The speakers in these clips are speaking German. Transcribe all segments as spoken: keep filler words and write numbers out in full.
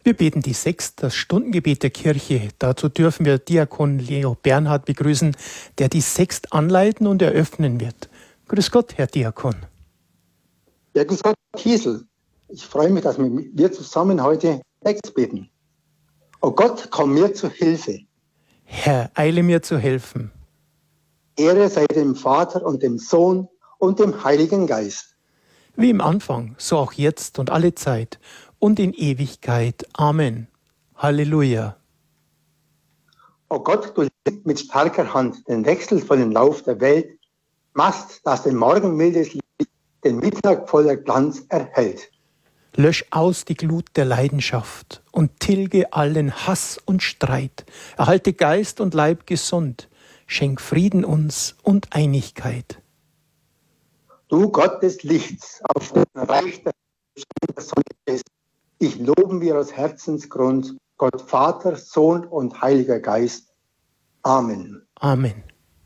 Wir beten die Sechs, das Stundengebet der Kirche. Dazu dürfen wir Diakon Leo Bernhard begrüßen, der die Sext anleiten und eröffnen wird. Grüß Gott, Herr Diakon. Ja, grüß Gott, Kiesel. Ich freue mich, dass wir zusammen heute Sext beten. O Gott, komm mir zu Hilfe. Herr, eile mir zu helfen. Ehre sei dem Vater und dem Sohn und dem Heiligen Geist. Wie im Anfang, so auch jetzt und alle Zeit und in Ewigkeit. Amen. Halleluja. O Gott, du legst mit starker Hand den wechselvollen Lauf der Welt, machst, dass den Morgen mildes Licht den Mittag voller Glanz erhält. Lösch aus die Glut der Leidenschaft und tilge allen Hass und Streit. Erhalte Geist und Leib gesund. Schenk Frieden uns und Einigkeit. Du Gott des Lichts, auf dem Reich der Sonne bist, ich loben wir aus Herzensgrund, Gott Vater, Sohn und Heiliger Geist. Amen. Amen.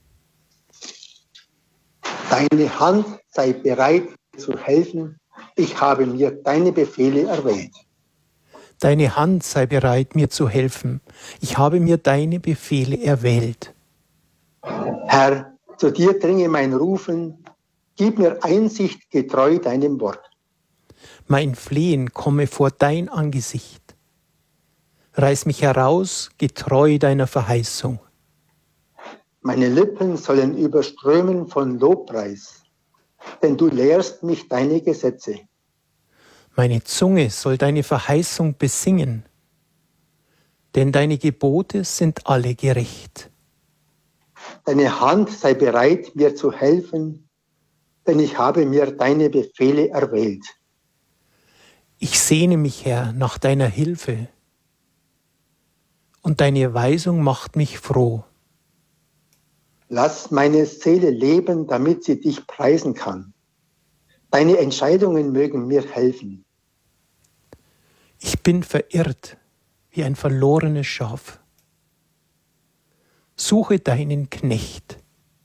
Deine Hand sei bereit zu helfen, ich habe mir deine Befehle erwählt. Deine Hand sei bereit, mir zu helfen. Ich habe mir deine Befehle erwählt. Herr, zu dir dringe mein Rufen, gib mir Einsicht getreu deinem Wort. Mein Flehen komme vor dein Angesicht. Reiß mich heraus, getreu deiner Verheißung. Meine Lippen sollen überströmen von Lobpreis, denn du lehrst mich deine Gesetze. Meine Zunge soll deine Verheißung besingen, denn deine Gebote sind alle gerecht. Deine Hand sei bereit, mir zu helfen, denn ich habe mir deine Befehle erwählt. Ich sehne mich, Herr, nach deiner Hilfe, und deine Weisung macht mich froh. Lass meine Seele leben, damit sie dich preisen kann. Deine Entscheidungen mögen mir helfen. Ich bin verirrt wie ein verlorenes Schaf. Suche deinen Knecht,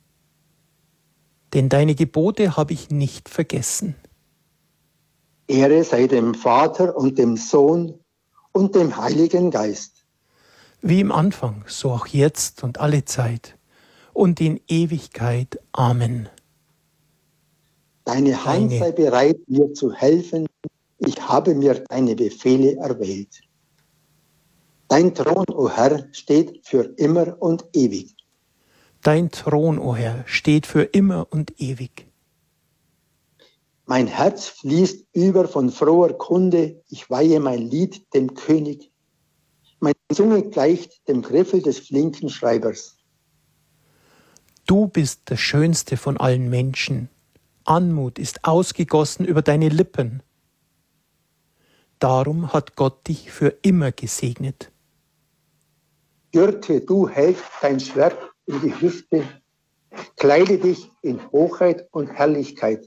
denn deine Gebote habe ich nicht vergessen. Ehre sei dem Vater und dem Sohn und dem Heiligen Geist. Wie im Anfang, so auch jetzt und alle Zeit und in Ewigkeit. Amen. Deine Hand Deine- sei bereit, mir zu helfen. Ich habe mir deine Befehle erwählt. Dein Thron, o Herr, steht für immer und ewig. Dein Thron, o Herr, steht für immer und ewig. Mein Herz fließt über von froher Kunde. Ich weihe mein Lied dem König. Meine Zunge gleicht dem Griffel des flinken Schreibers. Du bist der schönste von allen Menschen. Anmut ist ausgegossen über deine Lippen. Darum hat Gott dich für immer gesegnet. Gürte, du hältst dein Schwert in die Hüfte. Kleide dich in Hochheit und Herrlichkeit.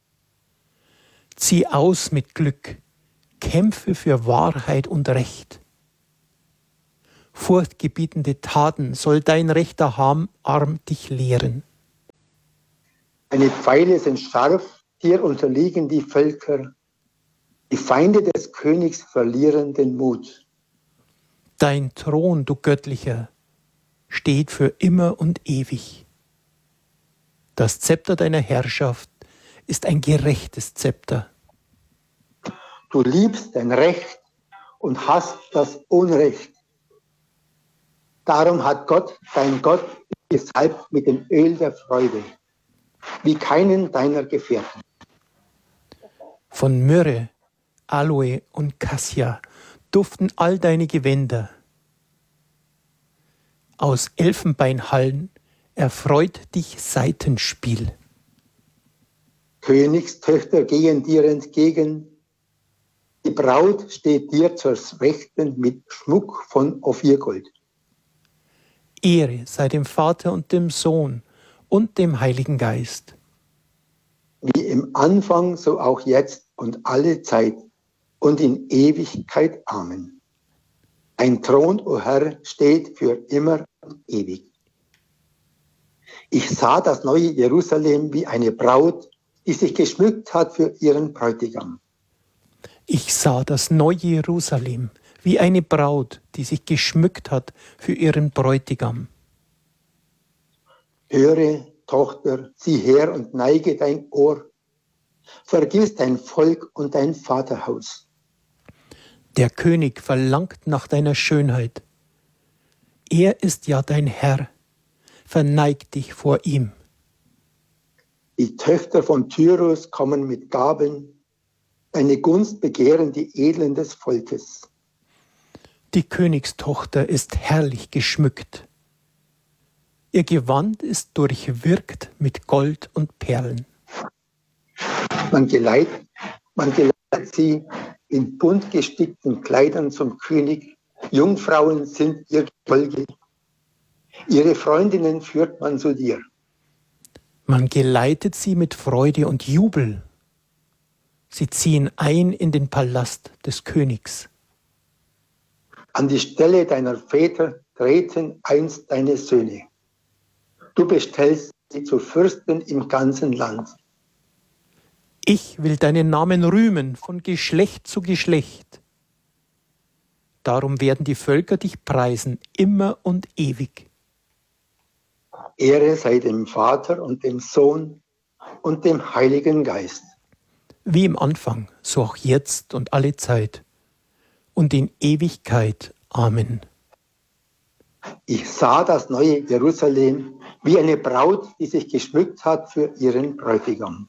Zieh aus mit Glück, kämpfe für Wahrheit und Recht. Furchtgebietende Taten soll dein rechter Arm Arm dich lehren. Deine Pfeile sind scharf, dir unterliegen die Völker. Die Feinde des Königs verlieren den Mut. Dein Thron, du Göttlicher, steht für immer und ewig. Das Zepter deiner Herrschaft ist ein gerechtes Zepter. Du liebst dein Recht und hasst das Unrecht. Darum hat Gott, dein Gott, dich gesalbt mit dem Öl der Freude, wie keinen deiner Gefährten. Von Myrrhe, Aloe und Kassia duften all deine Gewänder. Aus Elfenbeinhallen erfreut dich Saitenspiel. Königstöchter gehen dir entgegen. Die Braut steht dir zur Rechten mit Schmuck von Ophirgold. Ehre sei dem Vater und dem Sohn und dem Heiligen Geist. Wie im Anfang, so auch jetzt und alle Zeit und in Ewigkeit. Amen. Ein Thron, o Herr, steht für immer und ewig. Ich sah das neue Jerusalem wie eine Braut, die sich geschmückt hat für ihren Bräutigam. Ich sah das neue Jerusalem wie eine Braut, die sich geschmückt hat für ihren Bräutigam. Höre, Tochter, sieh her und neige dein Ohr. Vergiss dein Volk und dein Vaterhaus. Der König verlangt nach deiner Schönheit. Er ist ja dein Herr. Verneig dich vor ihm. Die Töchter von Tyrus kommen mit Gaben. Deine Gunst begehren die Edlen des Volkes. Die Königstochter ist herrlich geschmückt. Ihr Gewand ist durchwirkt mit Gold und Perlen. Man geleitet, man geleitet sie in bunt gestickten Kleidern zum König. Jungfrauen sind ihr Gefolge. Ihre Freundinnen führt man zu dir. Man geleitet sie mit Freude und Jubel. Sie ziehen ein in den Palast des Königs. An die Stelle deiner Väter treten einst deine Söhne. Du bestellst sie zu Fürsten im ganzen Land. Ich will deinen Namen rühmen von Geschlecht zu Geschlecht. Darum werden die Völker dich preisen, immer und ewig. Ehre sei dem Vater und dem Sohn und dem Heiligen Geist. Wie im Anfang, so auch jetzt und alle Zeit und in Ewigkeit. Amen. Ich sah das neue Jerusalem wie eine Braut, die sich geschmückt hat für ihren Bräutigam.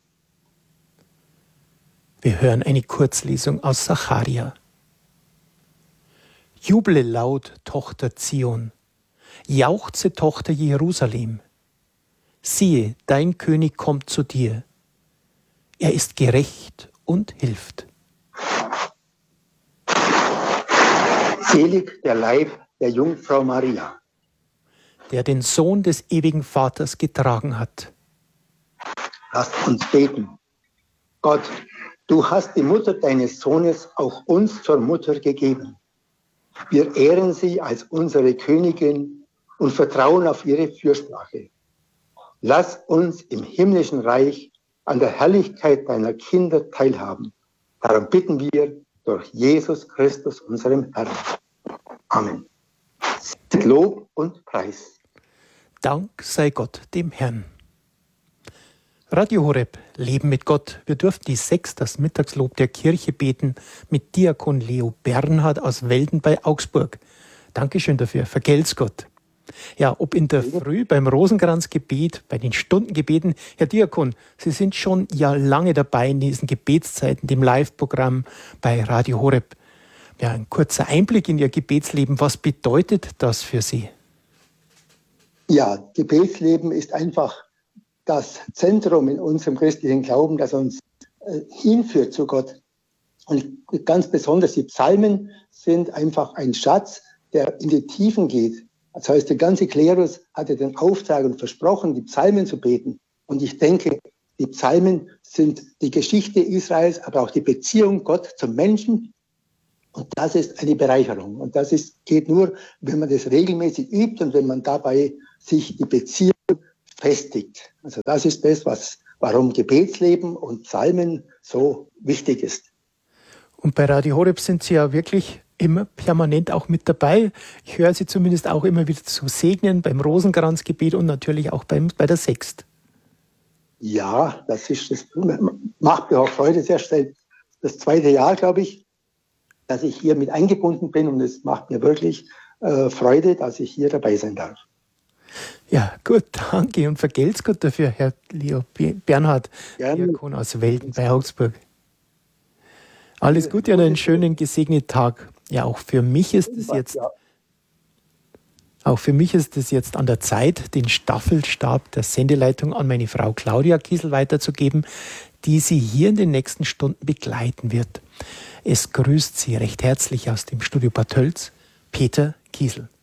Wir hören eine Kurzlesung aus Sacharja. Juble laut, Tochter Zion, jauchze, Tochter Jerusalem. Siehe, dein König kommt zu dir. Er ist gerecht und hilft. Selig der Leib der Jungfrau Maria, der den Sohn des ewigen Vaters getragen hat. Lasst uns beten. Gott, du hast die Mutter deines Sohnes auch uns zur Mutter gegeben. Wir ehren sie als unsere Königin und vertrauen auf ihre Fürsprache. Lass uns im himmlischen Reich an der Herrlichkeit deiner Kinder teilhaben. Darum bitten wir durch Jesus Christus, unserem Herrn. Amen. Lob und Preis. Dank sei Gott, dem Herrn. Radio Horeb, Leben mit Gott. Wir durften die Sechs, das Mittagslob der Kirche, beten mit Diakon Leo Bernhard aus Welden bei Augsburg. Dankeschön dafür. Vergelt's Gott. Ja, ob in der Früh beim Rosenkranzgebet, bei den Stundengebeten. Herr Diakon, Sie sind schon ja lange dabei in diesen Gebetszeiten, dem Live-Programm bei Radio Horeb. Ja, ein kurzer Einblick in Ihr Gebetsleben. Was bedeutet das für Sie? Ja, Gebetsleben ist einfach das Zentrum in unserem christlichen Glauben, das uns äh, hinführt zu Gott. Und ganz besonders die Psalmen sind einfach ein Schatz, der in die Tiefen geht. Das heißt, der ganze Klerus hatte den Auftrag und versprochen, die Psalmen zu beten. Und ich denke, die Psalmen sind die Geschichte Israels, aber auch die Beziehung Gott zum Menschen. Und das ist eine Bereicherung. Und das ist, geht nur, wenn man das regelmäßig übt und wenn man dabei sich die Beziehung festigt. Also das ist das, was, warum Gebetsleben und Psalmen so wichtig ist. Und bei Radio Horeb sind Sie ja wirklich immer permanent auch mit dabei. Ich höre Sie zumindest auch immer wieder zu segnen beim Rosenkranzgebet und natürlich auch beim, bei der Sext. Ja, das ist das macht mir auch Freude. Das ist das zweite Jahr, glaube ich, dass ich hier mit eingebunden bin und es macht mir wirklich äh, Freude, dass ich hier dabei sein darf. Ja, gut, danke und vergelt's Gott dafür, Herr Leo Bernhard, Gerne. Diakon aus Welden bei Augsburg. Alles Gute und einen schönen gesegneten Tag. Ja, auch für mich ist es jetzt, auch für mich ist es jetzt an der Zeit, den Staffelstab der Sendeleitung an meine Frau Claudia Kiesel weiterzugeben, die Sie hier in den nächsten Stunden begleiten wird. Es grüßt Sie recht herzlich aus dem Studio Bad Tölz, Peter Kiesel.